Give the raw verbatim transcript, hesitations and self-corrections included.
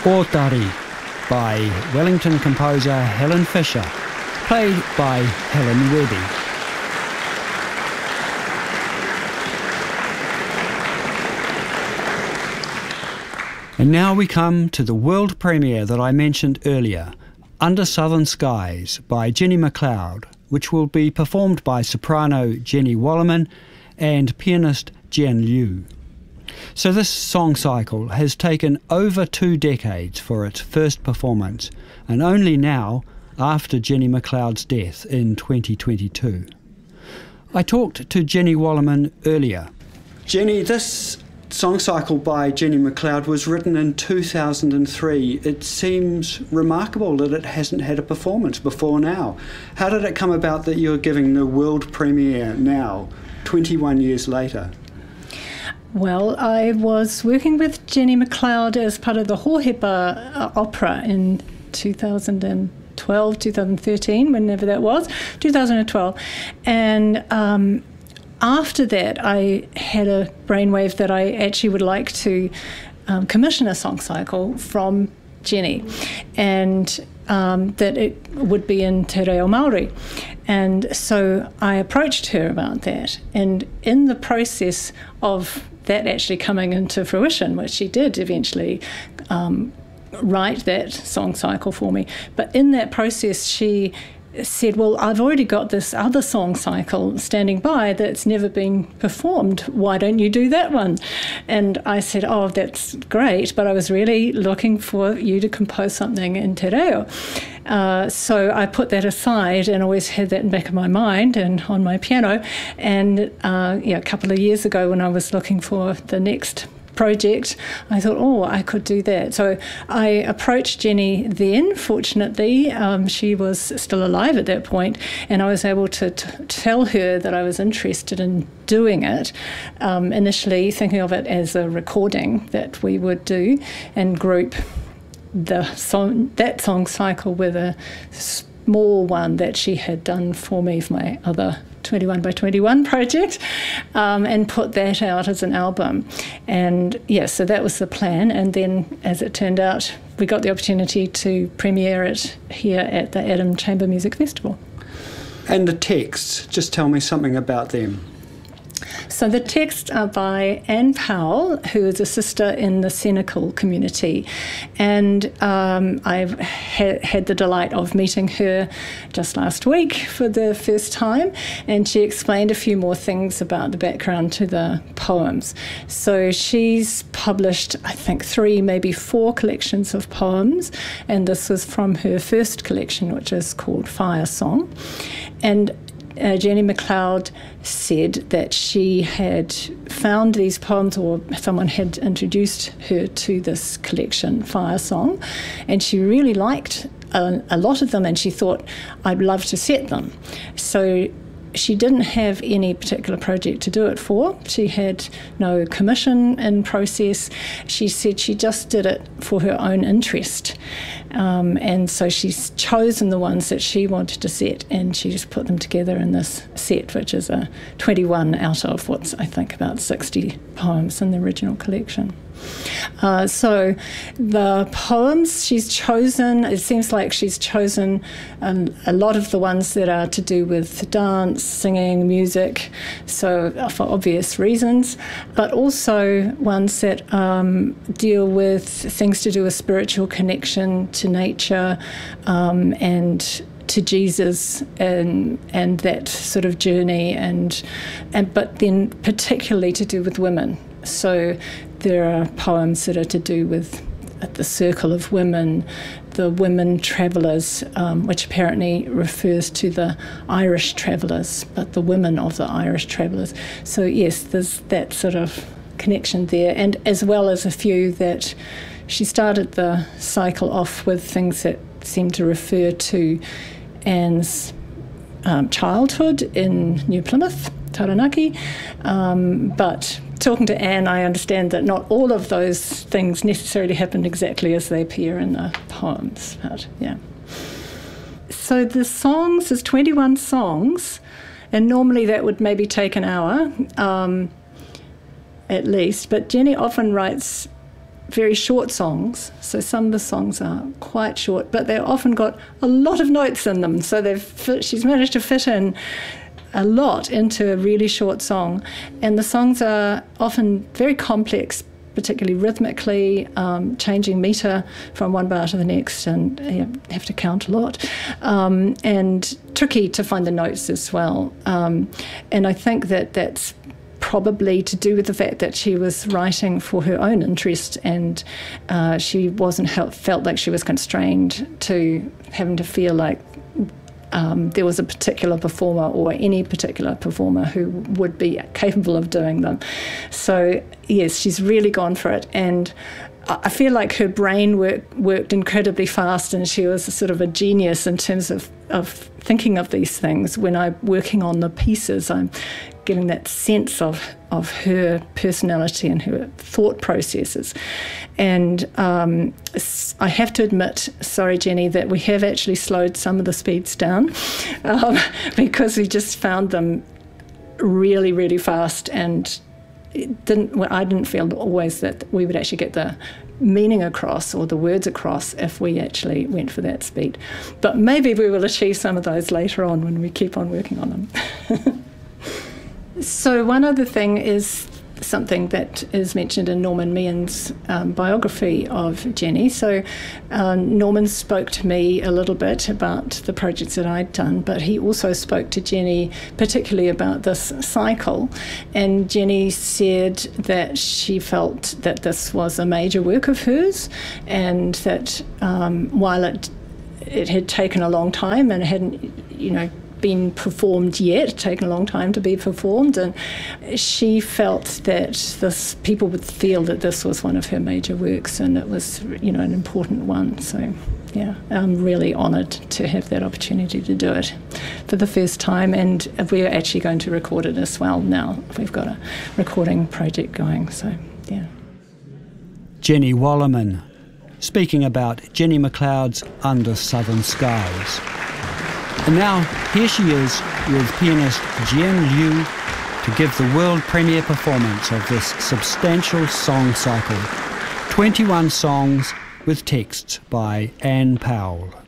Ōtari by Wellington composer Helen Fisher, played by Helen Webby. And now we come to the world premiere that I mentioned earlier, Under Southern Skies by Jenny McLeod, which will be performed by soprano Jenny Wollerman and pianist Jian Liu. So this song cycle has taken over two decades for its first performance, and only now, after Jenny McLeod's death in twenty twenty-two. I talked to Jenny Wollerman earlier. Jenny, this song cycle by Jenny McLeod was written in two thousand three. It seems remarkable that it hasn't had a performance before now. How did it come about that you're giving the world premiere now, twenty-one years later? Well, I was working with Jenny McLeod as part of the Hohepa uh, opera in two thousand twelve, two thousand thirteen, whenever that was, two thousand twelve. And um, after that, I had a brainwave that I actually would like to um, commission a song cycle from Jenny, and um, that it would be in Te Reo Māori. And so I approached her about that. And in the process of that actually coming into fruition, which she did eventually um, write that song cycle for me, but in that process she said, well, I've already got this other song cycle standing by that's never been performed. Why don't you do that one? And I said, oh, that's great, but I was really looking for you to compose something in Te Reo. Uh, so I put that aside and always had that in the back of my mind and on my piano. And uh, yeah, a couple of years ago when I was looking for the next project, I thought, oh, I could do that. So I approached Jenny then. Fortunately, um, she was still alive at that point, and I was able to t- tell her that I was interested in doing it, um, initially thinking of it as a recording that we would do and group the song, that song cycle with a small one that she had done for me for my other twenty-one by twenty-one project, um, and put that out as an album. And yeah, so that was the plan. And then as it turned out, we got the opportunity to premiere it here at the Adam Chamber Music Festival. And the texts, just tell me something about them. So the texts are by Anne Powell, who is a sister in the Senecal community. And um, I've ha- had the delight of meeting her just last week for the first time, and she explained a few more things about the background to the poems. So she's published, I think, three, maybe four collections of poems, and this was from her first collection, which is called Fire Song. And Uh, Jenny McLeod said that she had found these poems, or someone had introduced her to this collection, Fire Song, and she really liked a, a lot of them, and she thought, I'd love to set them. So she didn't have any particular project to do it for. She had no commission in process. She said she just did it for her own interest. Um, and so she's chosen the ones that she wanted to set, and she just put them together in this set, which is a twenty-one out of what's, I think, about sixty poems in the original collection. Uh, so the poems she's chosen, it seems like she's chosen um, a lot of the ones that are to do with dance, singing, music, so uh, for obvious reasons, but also ones that um, deal with things to do with spiritual connection to nature, um, and to Jesus, and and that sort of journey, and and but then particularly to do with women. So there are poems that are to do with the circle of women, the women travellers, um, which apparently refers to the Irish travellers, but the women of the Irish travellers. So yes, there's that sort of connection there, and as well as a few that she started the cycle off with things that seem to refer to Anne's um, childhood in New Plymouth, Taranaki, um, but talking to Anne, I understand that not all of those things necessarily happened exactly as they appear in the poems, but yeah. So the songs, there's twenty-one songs, and normally that would maybe take an hour, um, at least, but Jenny often writes very short songs. So some of the songs are quite short, but they've often got a lot of notes in them. So they've fit, she's managed to fit in a lot into a really short song. And the songs are often very complex, particularly rhythmically, um, changing metre from one bar to the next, and you have to count a lot, um, and tricky to find the notes as well. Um, and I think that that's probably to do with the fact that she was writing for her own interest, and uh, she wasn't felt like she was constrained to having to feel like Um, there was a particular performer or any particular performer who would be capable of doing them. So, yes, she's really gone for it. And I feel like her brain work, worked incredibly fast, and she was a sort of a genius in terms of, of thinking of these things. When I'm working on the pieces, I'm getting that sense of, of her personality and her thought processes. And um, I have to admit, sorry Jenny, that we have actually slowed some of the speeds down um, because we just found them really, really fast, and it didn't. Well, I didn't feel always that we would actually get the meaning across or the words across if we actually went for that speed. But maybe we will achieve some of those later on when we keep on working on them. So one other thing is something that is mentioned in Norman Meehan's um, biography of Jenny. So um, Norman spoke to me a little bit about the projects that I'd done, but he also spoke to Jenny particularly about this cycle. And Jenny said that she felt that this was a major work of hers, and that um, while it it had taken a long time and hadn't, you know, been performed yet, taken a long time to be performed, and she felt that this people would feel that this was one of her major works, and it was, you know, an important one. So yeah, I'm really honoured to have that opportunity to do it for the first time, and we're actually going to record it as well now. We've got a recording project going, so yeah. Jenny Wollerman, speaking about Jenny McLeod's Under Southern Skies. And now, here she is with pianist Jian Liu to give the world premiere performance of this substantial song cycle, twenty-one songs with texts by Ann Powell.